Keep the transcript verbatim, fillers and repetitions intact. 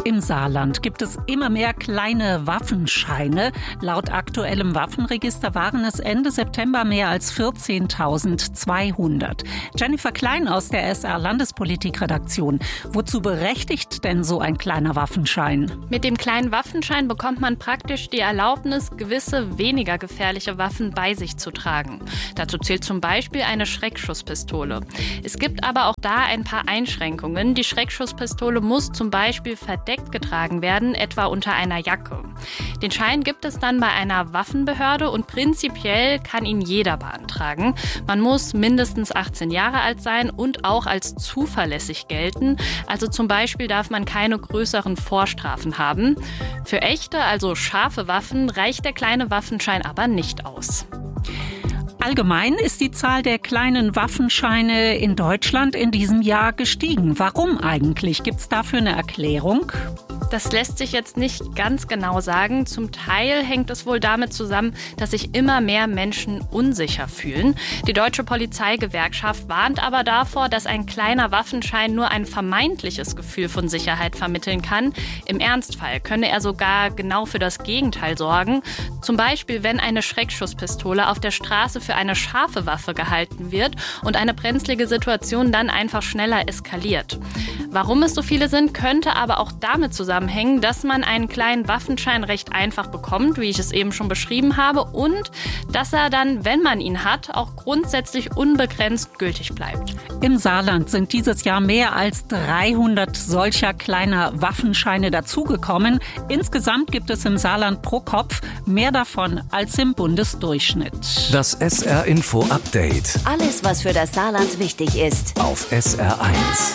Im Saarland gibt es immer mehr kleine Waffenscheine. Laut aktuellem Waffenregister waren es Ende September mehr als vierzehntausendzweihundert. Jennifer Klein aus der S R-Landespolitik-Redaktion. Wozu berechtigt denn so ein kleiner Waffenschein? Mit dem kleinen Waffenschein bekommt man praktisch die Erlaubnis, gewisse weniger gefährliche Waffen bei sich zu tragen. Dazu zählt zum Beispiel eine Schreckschusspistole. Es gibt aber auch da ein paar Einschränkungen. Die Schreckschusspistole muss zum Beispiel verdeckt getragen werden, etwa unter einer Jacke. Den Schein gibt es dann bei einer Waffenbehörde und prinzipiell kann ihn jeder beantragen. Man muss mindestens achtzehn Jahre alt sein und auch als zuverlässig gelten. Also zum Beispiel darf man keine größeren Vorstrafen haben. Für echte, also scharfe Waffen reicht der kleine Waffenschein aber nicht aus. Allgemein ist die Zahl der kleinen Waffenscheine in Deutschland in diesem Jahr gestiegen. Warum eigentlich? Gibt es dafür eine Erklärung? Das lässt sich jetzt nicht ganz genau sagen. Zum Teil hängt es wohl damit zusammen, dass sich immer mehr Menschen unsicher fühlen. Die Deutsche Polizeigewerkschaft warnt aber davor, dass ein kleiner Waffenschein nur ein vermeintliches Gefühl von Sicherheit vermitteln kann. Im Ernstfall könne er sogar genau für das Gegenteil sorgen. Zum Beispiel, wenn eine Schreckschusspistole auf der Straße für eine scharfe Waffe gehalten wird und eine brenzlige Situation dann einfach schneller eskaliert. Warum es so viele sind, könnte aber auch damit zusammenhängen, dass man einen kleinen Waffenschein recht einfach bekommt, wie ich es eben schon beschrieben habe, und dass er dann, wenn man ihn hat, auch grundsätzlich unbegrenzt gültig bleibt. Im Saarland sind dieses Jahr mehr als dreihundert solcher kleiner Waffenscheine dazugekommen. Insgesamt gibt es im Saarland pro Kopf mehr davon als im Bundesdurchschnitt. Das S R-Info-Update. Alles, was für das Saarland wichtig ist. Auf S R eins.